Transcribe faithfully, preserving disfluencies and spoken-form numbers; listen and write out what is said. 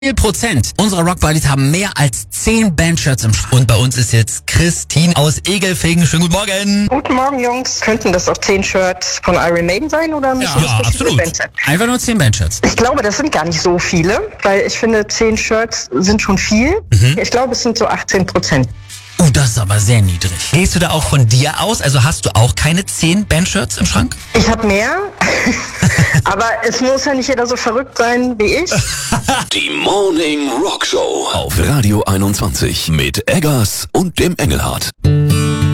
Wie viel Prozent unserer Rockbuddies haben mehr als zehn Bandshirts im Schrank? Und bei uns ist jetzt Christine aus Egelfingen. Schönen guten Morgen. Guten Morgen, Jungs. Könnten das auch zehn Shirts von Iron Maiden sein oder müssen Ja, das ja, verschiedene absolut. Bands sein? Einfach nur zehn Bandshirts. Ich glaube, das sind gar nicht so viele, weil ich finde, zehn Shirts sind schon viel. Mhm. Ich glaube, es sind so achtzehn Prozent. Oh, das ist aber sehr niedrig. Gehst du da auch von dir aus? Also hast du auch keine zehn Bandshirts im Schrank? Ich habe mehr, aber es muss ja nicht jeder so verrückt sein wie ich. Die Morning Rock Show auf Radio einundzwanzig mit Eggers und dem Engelhardt.